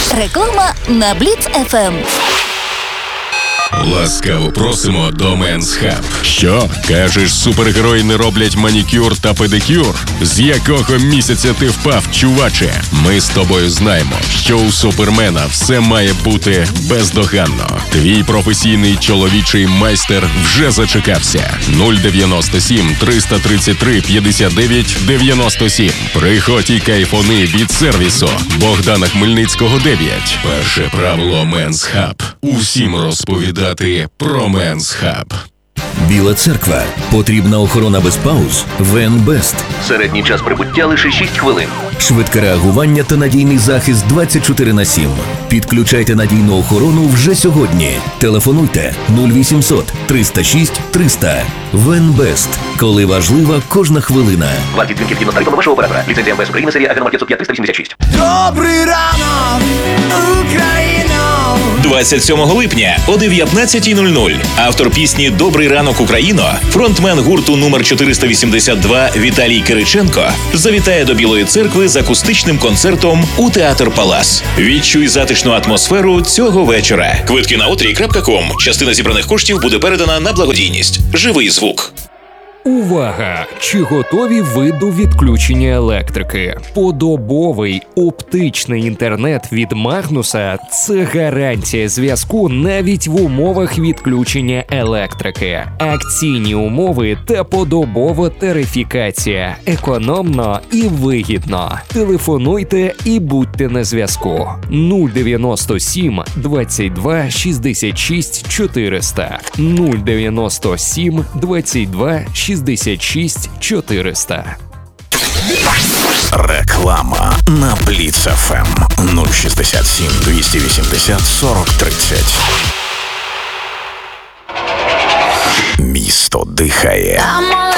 Реклама на Бліц ФМ. Ласкаво просимо до Men's Hub. Що? Кажеш, супергерої не роблять манікюр та педикюр? З якого місяця ти впав, чуваче? Ми з тобою знаємо, що у Супермена все має бути бездоганно. Твій професійний чоловічий майстер вже зачекався. 097 333 59 97. Приходь і кайфони від сервісу Богдана Хмельницького 9. Перше правило Men's Hub. Усім розповідати про Men's Hub. Біла церква. Потрібна охорона без пауз? Венбест. Середній час прибуття лише 6 хвилин. Швидке реагування та надійний захист 24/7. Підключайте надійну охорону вже сьогодні. Телефонуйте 0800 306 300. Венбест. Коли важлива кожна хвилина. Вартість дзвінків згідно з тарифами вашого оператора. Ліцензія МВС України, серія АГ номер 505 386. Добрий ранок, Україно! 27 липня о 19:00 автор пісні «Добрий ранок, Україно», фронтмен гурту номер 482 Віталій Кириченко завітає до Білої церкви з акустичним концертом у Театр Палас. Відчуй затишну атмосферу цього вечора. Квитки на otrій.com. Частина зібраних коштів буде передана на благодійність. Живий звук. Увага! Чи готові ви до відключення електрики? Подобовий оптичний інтернет від Магнуса – це гарантія зв'язку навіть в умовах відключення електрики. Акційні умови та подобова тарифікація. Економно і вигідно. Телефонуйте і будьте на зв'язку. 097 22 66 400. 097 22 66 400. Реклама на Бліц ФМ 067 280 40 30. Місто дихає.